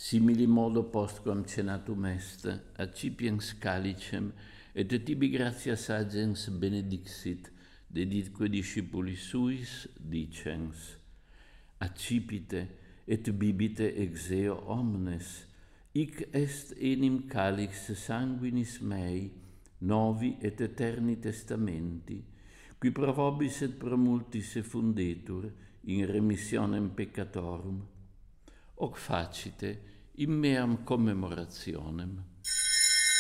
simili modo postquam cenatum est, accipiens calicem, et tibi gratias agens benedixit, deditque discipulis suis, dicens, accipite et bibite ex eo omnes, hic est enim calix sanguinis mei, novi et eterni testamenti, qui pro vobis et pro multis effundetur in remissionem peccatorum. Hoc facite in meam commemorationem.